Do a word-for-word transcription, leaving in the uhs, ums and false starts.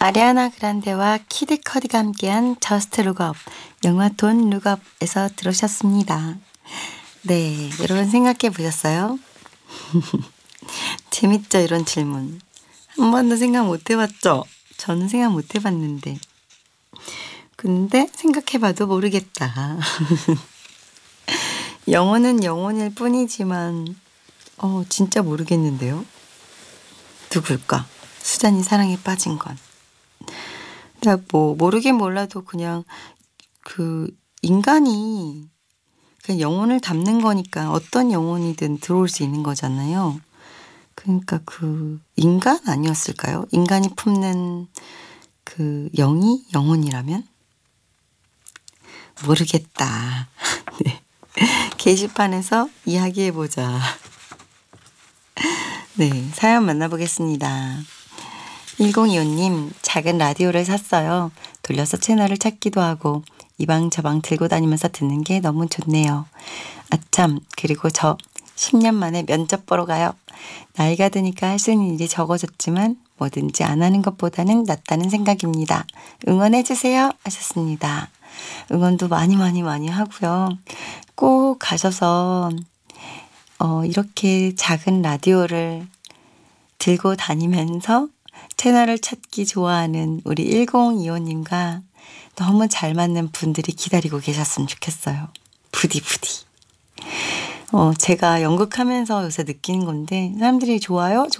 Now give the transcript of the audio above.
아리아나 그란데와 키드 커디가 함께한 저스트 룩업, 영화 돈 룩업에서 들으셨습니다. 네, 여러분 생각해 보셨어요? 재밌죠, 이런 질문. 한 번도 생각 못 해봤죠? 저는 생각 못 해봤는데. 근데 생각해봐도 모르겠다. 영혼은 영혼일 뿐이지만 어 진짜 모르겠는데요. 누굴까? 수잔이 사랑에 빠진 건. 그러니까 뭐 모르긴 몰라도 그냥 그 인간이 그냥 영혼을 담는 거니까 어떤 영혼이든 들어올 수 있는 거잖아요. 그러니까 그 인간 아니었을까요? 인간이 품는 그 영이 영혼이라면? 모르겠다. 네. 게시판에서 이야기해보자. 네, 사연 만나보겠습니다. 일공이오 님, 작은 라디오를 샀어요. 돌려서 채널을 찾기도 하고 이 방 저 방 들고 다니면서 듣는 게 너무 좋네요. 아참, 그리고 저 십 년 만에 면접 보러 가요. 나이가 드니까 할 수 있는 일이 적어졌지만 뭐든지 안 하는 것보다는 낫다는 생각입니다. 응원해주세요 하셨습니다. 응원도 많이 많이 많이 하고요. 꼭 가셔서 어, 이렇게 작은 라디오를 들고 다니면서 채널을 찾기 좋아하는 우리 일공이오 님과 너무 잘 맞는 분들이 기다리고 계셨으면 좋겠어요. 부디 부디. 어, 제가 연극하면서 요새 느끼는 건데 사람들이 좋아요?